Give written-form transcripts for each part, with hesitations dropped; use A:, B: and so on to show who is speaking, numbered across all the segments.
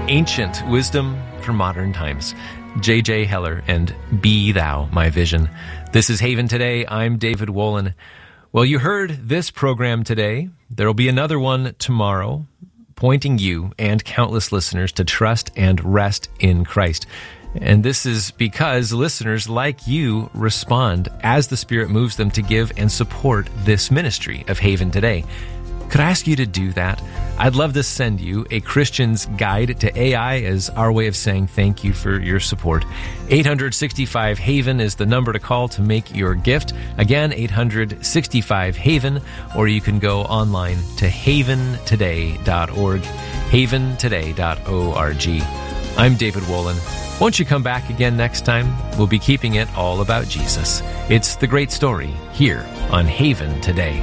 A: Ancient wisdom for modern times. J.J. Heller and Be Thou My Vision. This is Haven Today. I'm David Wolin. Well, you heard this program today. There will be another one tomorrow, pointing you and countless listeners to trust and rest in Christ. And this is because listeners like you respond as the Spirit moves them to give and support this ministry of Haven Today. Could I ask you to do that? I'd love to send you a Christian's Guide to AI as our way of saying thank you for your support. 865-HAVEN is the number to call to make your gift. Again, 865-HAVEN, or you can go online to haventoday.org, haventoday.org. I'm David Wolin. Won't you come back again next time? We'll be keeping it all about Jesus. It's the great story here on Haven Today.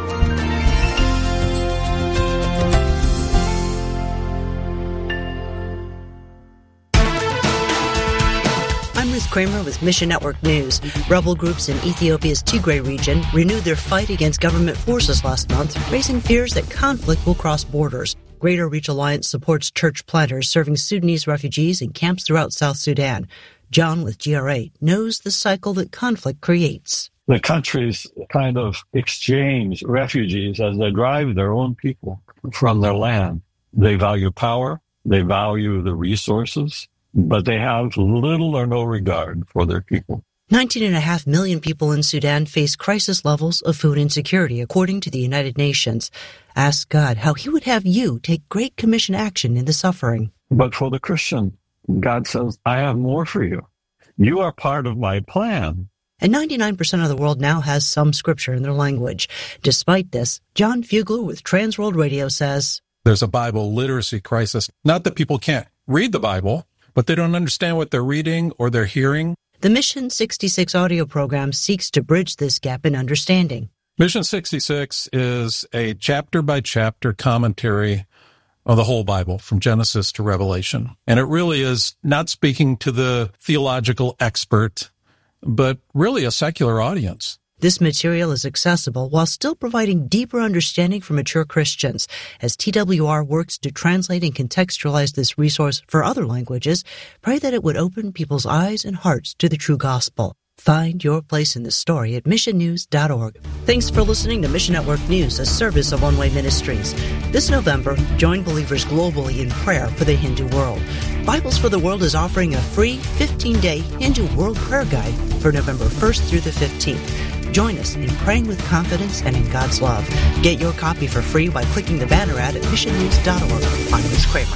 B: Ruth Kramer with Mission Network News. Rebel groups in Ethiopia's Tigray region renewed their fight against government forces last month, raising fears that conflict will cross borders. Greater Reach Alliance supports church planters serving Sudanese refugees in camps throughout South Sudan. John with GRA knows the cycle that conflict creates.
C: The countries kind of exchange refugees as they drive their own people from their land. They value power. They value the resources. But they have little or no regard for their people.
B: 19.5 million people in Sudan face crisis levels of food insecurity, according to the United Nations. Ask God how He would have you take Great Commission action in the suffering.
C: But for the Christian, God says, I have more for you. You are part of my plan.
B: And 99% of the world now has some scripture in their language. Despite this, John Fugler with Transworld Radio says,
D: there's a Bible literacy crisis. Not that people can't read the Bible, but they don't understand what they're reading or they're hearing.
B: The Mission 66 audio program seeks to bridge this gap in understanding.
D: Mission 66 is a chapter-by-chapter commentary on the whole Bible, from Genesis to Revelation. And it really is not speaking to the theological expert, but really a secular audience.
B: This material is accessible while still providing deeper understanding for mature Christians. As TWR works to translate and contextualize this resource for other languages, pray that it would open people's eyes and hearts to the true gospel. Find your place in the story at missionnews.org. Thanks for listening to Mission Network News, a service of One Way Ministries. This November, join believers globally in prayer for the Hindu world. Bibles for the World is offering a free 15-day Hindu World Prayer Guide for November 1st through the 15th. Join us in praying with confidence and in God's love. Get your copy for free by clicking the banner ad at missionnews.org. I'm Liz Kramer.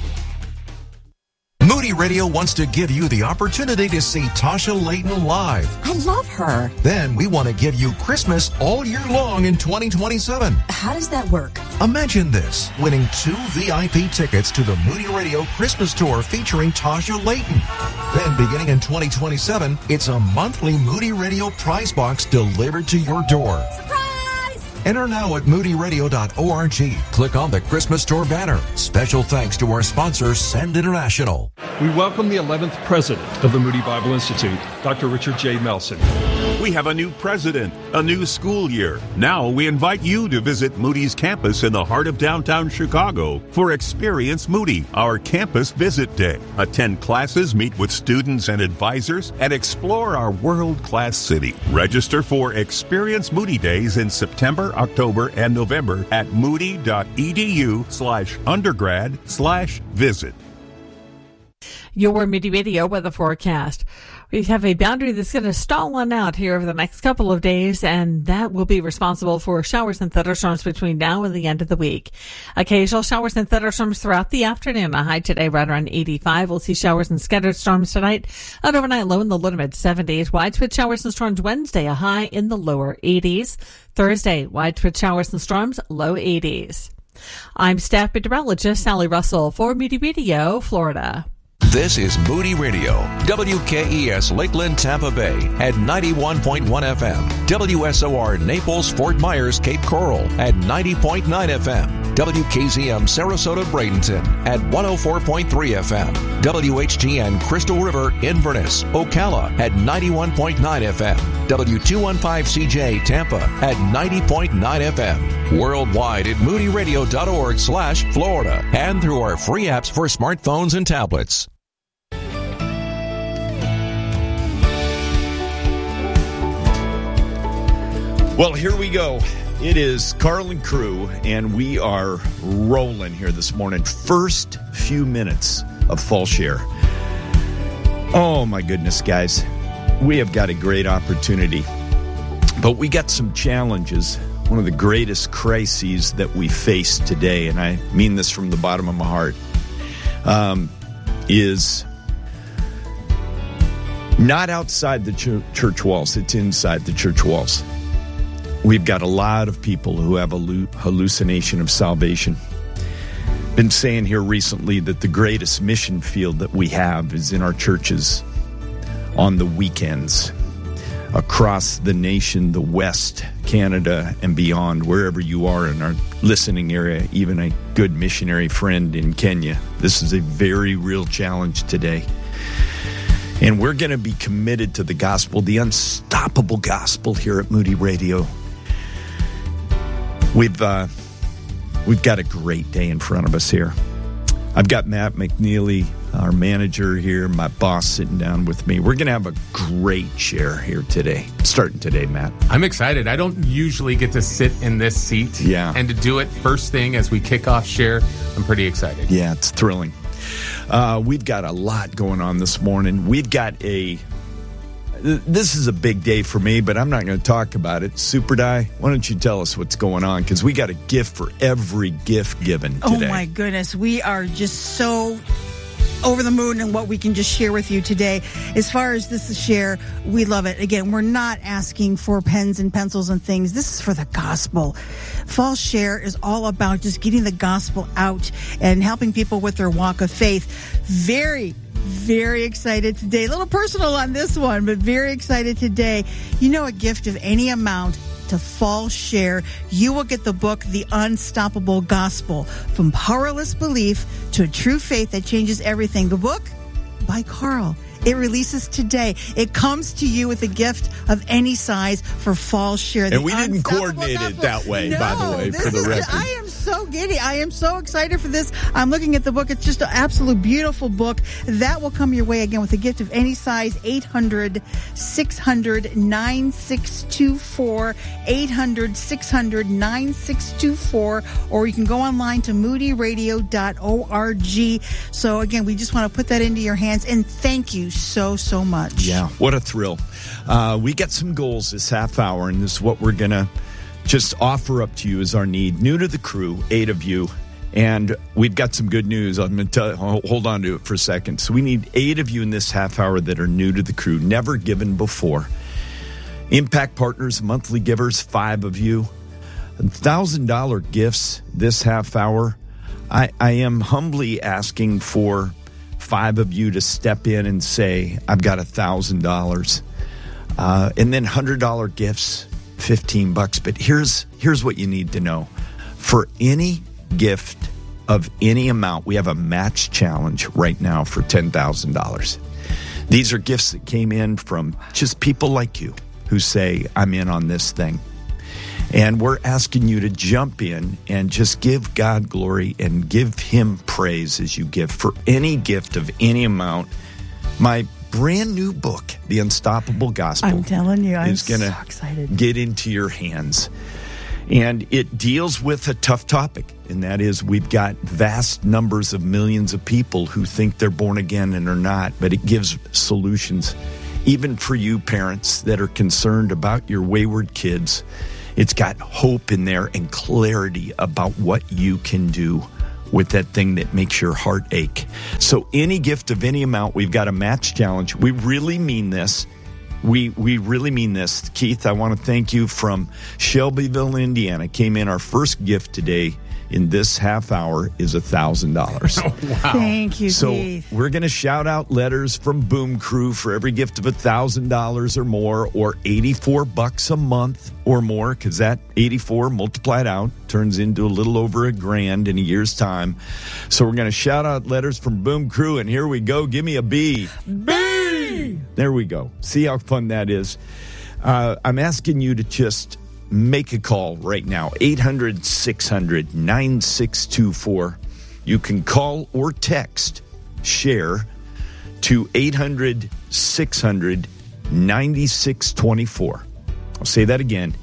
E: Moody Radio wants to give you the opportunity to see Tasha Layton live.
F: I love her.
E: Then we want to give you Christmas all year long in 2027.
F: How does that work?
E: Imagine this, winning 2 VIP tickets to the Moody Radio Christmas Tour featuring Tasha Layton. Then beginning in 2027, it's a monthly Moody Radio prize box delivered to your door.
F: Surprise!
E: Enter now at moodyradio.org. Click on the Christmas Tour banner. Special thanks to our sponsor, Send International.
G: We welcome the 11th president of the Moody Bible Institute, Dr. Richard J. Melson.
H: We have a new president, a new school year. Now we invite you to visit Moody's campus in the heart of downtown Chicago for Experience Moody, our campus visit day. Attend classes, meet with students and advisors, and explore our world-class city. Register for Experience Moody Days in September, October, and November at moody.edu/undergrad/visit.
I: Your Moody Radio weather forecast. We have a boundary that's going to stall on out here over the next couple of days, and that will be responsible for showers and thunderstorms between now and the end of the week. Occasional showers and thunderstorms throughout the afternoon. A high today right around 85. We'll see showers and scattered storms tonight. An overnight low in the low to mid 70s. Widespread showers and storms Wednesday, a high in the lower 80s. Thursday, widespread showers and storms, low 80s. I'm staff meteorologist Sally Russell for Moody Radio, Florida.
E: This is Moody Radio, WKES Lakeland, Tampa Bay at 91.1 FM, WSOR Naples, Fort Myers, Cape Coral at 90.9 FM, WKZM Sarasota, Bradenton at 104.3 FM, WHGN Crystal River, Inverness, Ocala at 91.9 FM, W215CJ Tampa at 90.9 FM. Worldwide at moodyradio.org/Florida and through our free apps for smartphones and tablets.
J: Well, here we go. It is Carl and crew, and we are rolling here this morning. First few minutes of Fall Share. Oh, my goodness, guys. We have got a great opportunity, but we got some challenges. One of the greatest crises that we face today, and I mean this from the bottom of my heart, is not outside the church walls. It's inside the church walls. We've got a lot of people who have a hallucination of salvation. Been saying here recently that the greatest mission field that we have is in our churches on the weekends across the nation, the West, Canada, and beyond, wherever you are in our listening area, even a good missionary friend in Kenya. This is a very real challenge today. And we're going to be committed to the gospel, the unstoppable gospel here at Moody Radio. We've got a great day in front of us here. I've got Matt McNeely, our manager here, my boss sitting down with me. We're going to have a great share here today. Starting today, Matt.
K: I'm excited. I don't usually get to sit in this seat.
J: Yeah.
K: And to do it first thing as we kick off share, I'm pretty excited.
J: Yeah, it's thrilling. We've got a lot going on this morning. We've got this is a big day for me, but I'm not going to talk about it. Super Di, why don't you tell us what's going on? Because we got a gift for every gift given today.
L: Oh, my goodness. We are just so over the moon and what we can just share with you today. As far as this share, we love it. Again, we're not asking for pens and pencils and things. This is for the gospel. Fall Share is all about just getting the gospel out and helping people with their walk of faith. Very excited today. A little personal on this one, but very excited today. You know, a gift of any amount to Fall Share, you will get the book, The Unstoppable Gospel, From Powerless Belief to a True Faith That Changes Everything. The book by Carl. It releases today. It comes to you with a gift of any size for Fall Share.
J: And we didn't coordinate it that way, by the way, for the record.
L: I am so giddy. I am so excited for this. I'm looking at the book. It's just an absolute beautiful book. That will come your way again with a gift of any size. 800-600-9624. 800-600-9624. Or you can go online to moodyradio.org. So again, we just want to put that into your hands. And thank you so much.
J: Yeah, what a thrill. We got some goals this half hour, and this is what we're going to just offer up to you as our need. New to the crew, 8 of you, and we've got some good news. I'm going to tell you, hold on to it for a second. So we need 8 of you in this half hour that are new to the crew, never given before. Impact Partners, monthly givers, 5 of you. $1,000 gifts this half hour. I am humbly asking for 5 of you to step in and say, I've got $1,000. And then $100 gifts, $15. But here's what you need to know. For any gift of any amount, we have a match challenge right now for $10,000. These are gifts that came in from just people like you who say, I'm in on this thing. And we're asking you to jump in and just give God glory and give him praise as you give. For any gift of any amount, my brand new book, The Unstoppable Gospel,
L: I'm telling you, I'm
J: is going to get into your hands. And it deals with a tough topic, and that is we've got vast numbers of millions of people who think they're born again and are not, but it gives solutions, even for you parents that are concerned about your wayward kids. It's got hope in there and clarity about what you can do with that thing that makes your heart ache. So any gift of any amount, we've got a match challenge. We really mean this. We really mean this. Keith, I want to thank you from Shelbyville, Indiana. Came in our first gift today in this half hour is $1,000.
K: Oh, wow.
L: Thank you,
J: so
L: Keith.
J: We're going to shout out letters from Boom Crew for every gift of $1,000 or more, or $84 a month or more, because that 84 multiplied out turns into a little over $1,000 in a year's time. So we're going to shout out letters from Boom Crew, and here we go. Give me a B.
L: B!
J: There we go. See how fun that is. I'm asking you to just make a call right now, 800-600-9624. You can call or text SHARE to 800-600-9624. I'll say that again,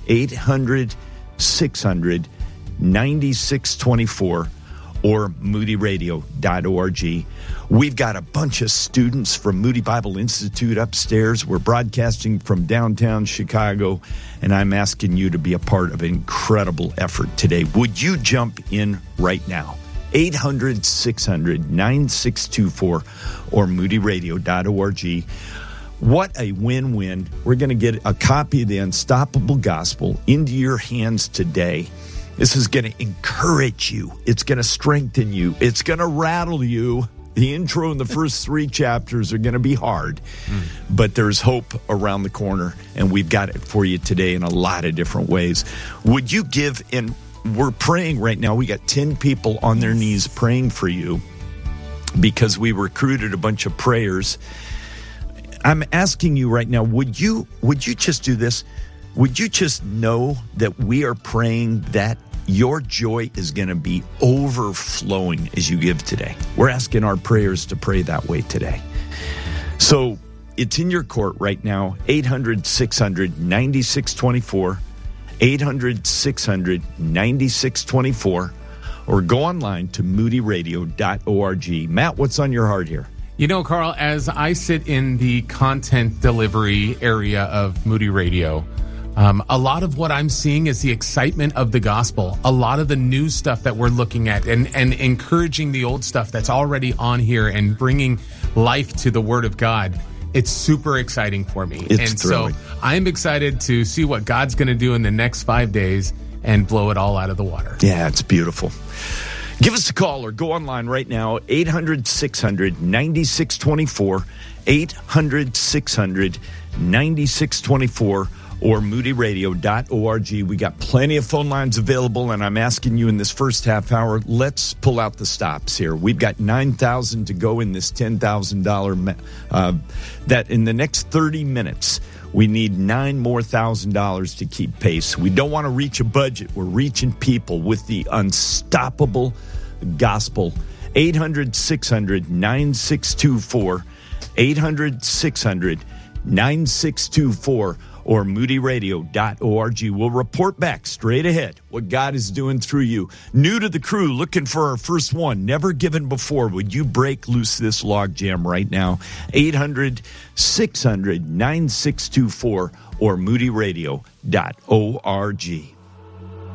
J: 800-600-9624 or moodyradio.org. We've got a bunch of students from Moody Bible Institute upstairs. We're broadcasting from downtown Chicago, and I'm asking you to be a part of an incredible effort today. Would you jump in right now? 800-600-9624 or moodyradio.org. What a win-win. We're going to get a copy of the Unstoppable Gospel into your hands today. This is going to encourage you. It's going to strengthen you. It's going to rattle you. The intro and the first 3 chapters are going to be hard, but there's hope around the corner, and we've got it for you today in a lot of different ways. Would you give, and we're praying right now. We got 10 people on their knees praying for you because we recruited a bunch of prayers. I'm asking you right now, would you just do this? Would you just know that we are praying that your joy is going to be overflowing as you give today? We're asking our prayers to pray that way today. So it's in your court right now, 800-600-9624, 800-600-9624, or go online to moodyradio.org. Matt, what's on your heart here?
K: You know, Carl, as I sit in the content delivery area of Moody Radio, a lot of what I'm seeing is the excitement of the gospel. A lot of the new stuff that we're looking at and encouraging the old stuff that's already on here and bringing life to the Word of God. It's super exciting for me.
J: It's thrilling.
K: So I'm excited to see what God's going to do in the next 5 days and blow it all out of the water.
J: Yeah, it's beautiful. Give us a call or go online right now, 800-600-9624, 800-600-9624, or moodyradio.org. We got plenty of phone lines available, and I'm asking you in this first half hour, let's pull out the stops here. We've got $9,000 to go in this $10,000, that in the next 30 minutes, we need $9,000 more to keep pace. We don't want to reach a budget. We're reaching people with the unstoppable gospel. 800-600-9624, 800-600-9624, or moodyradio.org. We'll report back straight ahead what God is doing through you. New to the crew, looking for our first one, never given before. Would you break loose this log jam right now? 800-600-9624 or moodyradio.org.